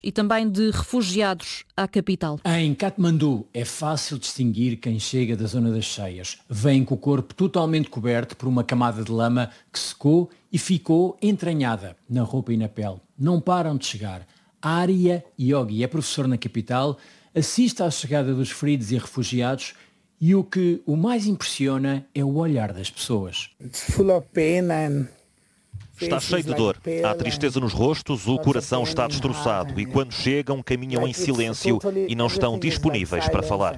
e também de refugiados à capital. Em Katmandu é fácil distinguir quem chega da zona das cheias. Vem com o corpo totalmente coberto por uma camada de lama que secou e ficou entranhada na roupa e na pele. Não param de chegar. Arya Yogi é professor na capital, assiste à chegada dos feridos e refugiados e o que o mais impressiona é o olhar das pessoas. Está cheio de dor, há tristeza nos rostos, o coração está destroçado e quando chegam caminham em silêncio e não estão disponíveis para falar.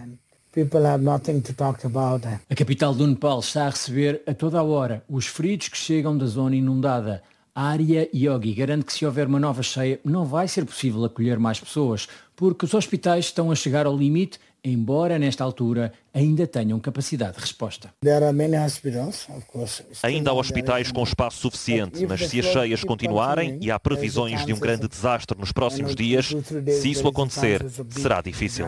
A capital do Nepal está a receber a toda a hora os feridos que chegam da zona inundada. Arya Yogi garante que se houver uma nova cheia não vai ser possível acolher mais pessoas, porque os hospitais estão a chegar ao limite, embora nesta altura ainda tenham capacidade de resposta. Ainda há hospitais com espaço suficiente, mas se as cheias continuarem e há previsões de um grande desastre nos próximos dias, se isso acontecer, será difícil.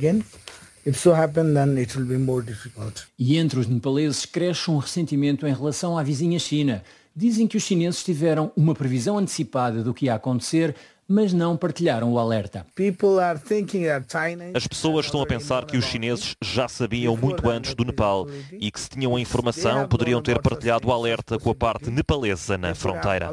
E entre os nepaleses cresce um ressentimento em relação à vizinha China. Dizem que os chineses tiveram uma previsão antecipada do que ia acontecer, mas não partilharam o alerta. As pessoas estão a pensar que os chineses já sabiam muito antes do Nepal e que se tinham a informação poderiam ter partilhado o alerta com a parte nepalesa na fronteira.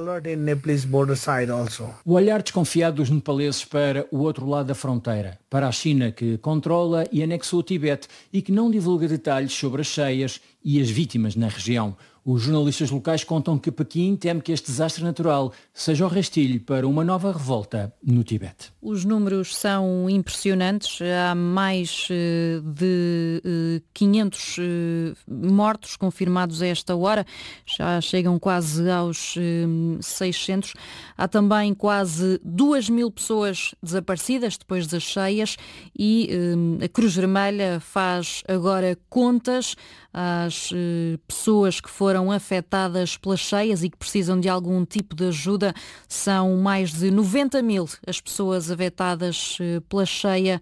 O olhar desconfiado dos nepaleses para o outro lado da fronteira, para a China que controla e anexou o Tibete e que não divulga detalhes sobre as cheias e as vítimas na região. Os jornalistas locais contam que Pequim teme que este desastre natural seja o rastilho para uma nova revolta no Tibete. Os números são impressionantes. Há mais de 500 mortos confirmados a esta hora. Já chegam quase aos 600. Há também quase 2.000 pessoas desaparecidas depois das cheias e a Cruz Vermelha faz agora contas às pessoas que foram afetadas pelas cheias e que precisam de algum tipo de ajuda. São mais de 90.000 as pessoas afetadas pela cheia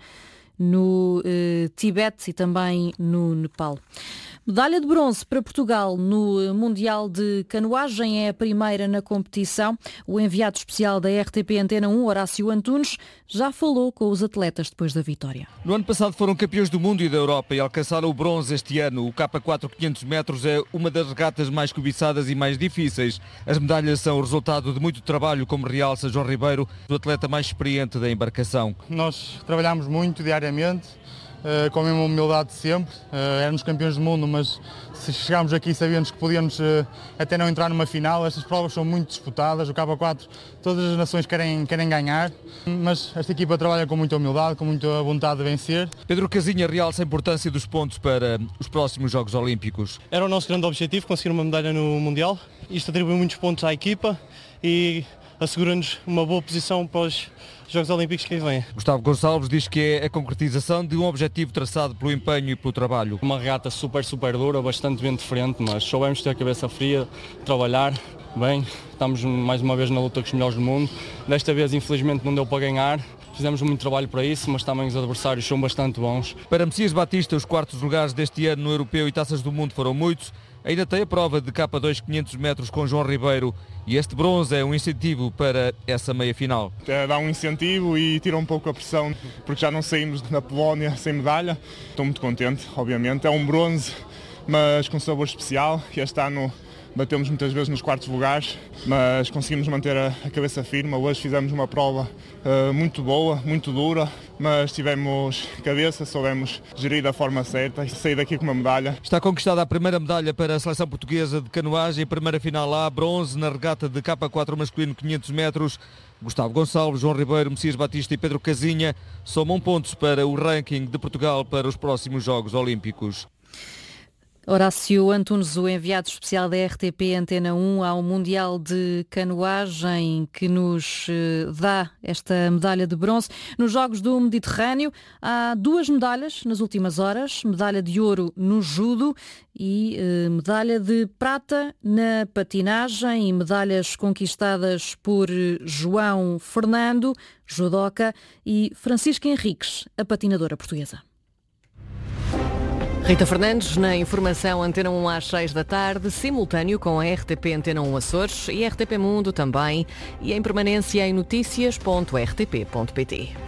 no Tibete e também no Nepal. Medalha de bronze para Portugal no Mundial de Canoagem, é a primeira na competição. O enviado especial da RTP Antena 1, Horácio Antunes, já falou com os atletas depois da vitória. No ano passado foram campeões do mundo e da Europa e alcançaram o bronze este ano. O K4 500 metros é uma das regatas mais cobiçadas e mais difíceis. As medalhas são o resultado de muito trabalho, como realça João Ribeiro, o atleta mais experiente da embarcação. Nós trabalhamos muito diariamente, com a mesma humildade de sempre. Éramos campeões do mundo, mas se chegámos aqui sabíamos que podíamos até não entrar numa final. Estas provas são muito disputadas, o K4 todas as nações querem ganhar, mas esta equipa trabalha com muita humildade, com muita vontade de vencer. Pedro Casinha realça a importância dos pontos para os próximos Jogos Olímpicos. Era o nosso grande objetivo, conseguir uma medalha no Mundial. Isto atribui muitos pontos à equipa e assegura-nos uma boa posição para os Jogos Olímpicos que vêm. Gustavo Gonçalves diz que é a concretização de um objetivo traçado pelo empenho e pelo trabalho. Uma regata super dura, bastante bem diferente, mas soubemos ter a cabeça fria, trabalhar bem. Estamos mais uma vez na luta com os melhores do mundo. Desta vez, infelizmente, não deu para ganhar. Fizemos muito trabalho para isso, mas também os adversários são bastante bons. Para Messias Batista, os quartos lugares deste ano no Europeu e Taças do Mundo foram muitos. Ainda tem a prova de K2 500 metros com João Ribeiro e este bronze é um incentivo para essa meia-final. Dá um incentivo e tira um pouco a pressão, porque já não saímos da Polónia sem medalha. Estou muito contente, obviamente. É um bronze, mas com sabor especial. Este ano batemos muitas vezes nos quartos lugares, mas conseguimos manter a cabeça firme. Hoje fizemos uma prova muito boa, muito dura, mas tivemos cabeça, soubemos gerir da forma certa e sair daqui com uma medalha. Está conquistada a primeira medalha para a seleção portuguesa de canoagem, primeira final A, bronze na regata de K4 masculino 500 metros. Gustavo Gonçalves, João Ribeiro, Messias Batista e Pedro Casinha somam pontos para o ranking de Portugal para os próximos Jogos Olímpicos. Horácio Antunes, o enviado especial da RTP Antena 1 ao Mundial de Canoagem, que nos dá esta medalha de bronze. Nos Jogos do Mediterrâneo há 2 medalhas nas últimas horas, medalha de ouro no judo e medalha de prata na patinagem e medalhas conquistadas por João Fernando, judoca, e Francisca Henriques, a patinadora portuguesa. Rita Fernandes, na informação Antena 1 às 6 da tarde, simultâneo com a RTP Antena 1 Açores e a RTP Mundo também, e em permanência em noticias.rtp.pt.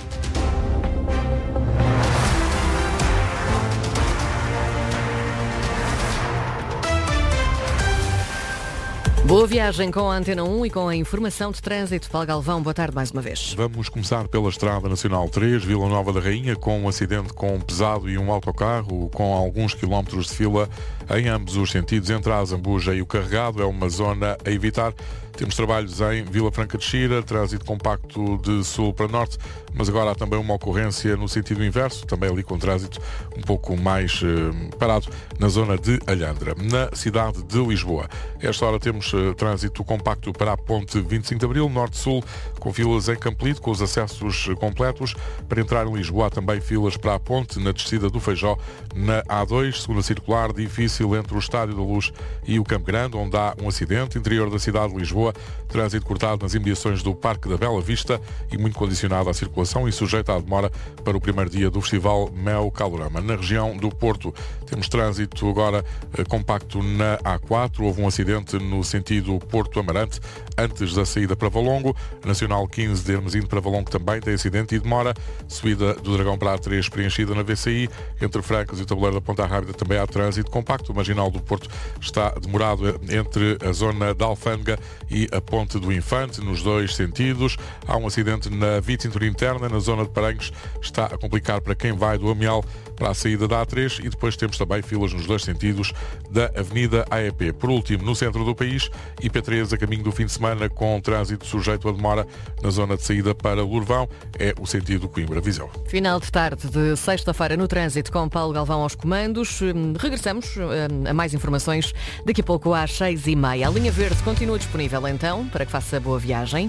Boa viagem com a Antena 1 e com a informação de trânsito. Paulo Galvão, boa tarde mais uma vez. Vamos começar pela Estrada Nacional 3, Vila Nova da Rainha, com um acidente com um pesado e um autocarro, com alguns quilómetros de fila em ambos os sentidos, entre a Azambuja e o Carregado. É uma zona a evitar. Temos trabalhos em Vila Franca de Xira, trânsito compacto de sul para norte, mas agora há também uma ocorrência no sentido inverso, também ali com trânsito um pouco mais parado, na zona de Alhandra, na cidade de Lisboa. A esta hora temos trânsito compacto para a ponte 25 de Abril, norte-sul, com filas em Campolide, com os acessos completos. Para entrar em Lisboa há também filas para a ponte, na descida do Feijó, na A2, segunda circular, difícil entre o Estádio da Luz e o Campo Grande, onde há um acidente. Interior da cidade de Lisboa, trânsito cortado nas imediações do Parque da Bela Vista e muito condicionado à circulação e sujeito à demora para o primeiro dia do Festival Mel Calorama. Na região do Porto temos trânsito agora compacto na A4. Houve um acidente no sentido Porto-Amarante antes da saída para Valongo. Nacional 15 de Hermesinde para Valongo também tem acidente e demora. Subida do Dragão para a A3 preenchida na VCI. Entre Francas e o Tabuleiro da Ponta Rábida também há trânsito compacto. O Marginal do Porto está demorado entre a zona da Alfândega e a Ponte do Infante, nos dois sentidos. Há um acidente na via cintura interna, na zona de Paranhos, está a complicar para quem vai do Amial para a saída da A3, e depois temos também filas nos dois sentidos da Avenida AEP. Por último, no centro do país, IP3 a caminho do fim de semana, com trânsito sujeito a demora na zona de saída para Lourvão, é o sentido Coimbra-Viseu. Final de tarde de sexta-feira no trânsito com Paulo Galvão aos comandos. Regressamos a mais informações daqui a pouco às 6h30. A linha verde continua disponível então, para que faça boa viagem.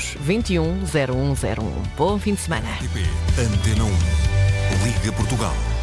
821 0101. Bom fim de semana. Antena 1. Liga Portugal.